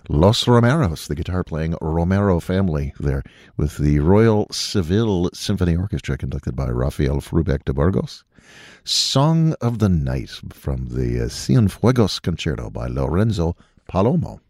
Los Romeros, the guitar-playing Romero family there, with the Royal Seville Symphony Orchestra conducted by Rafael Frubeck de Burgos. Song of the Night from the Cienfuegos Concerto by Lorenzo Palomo.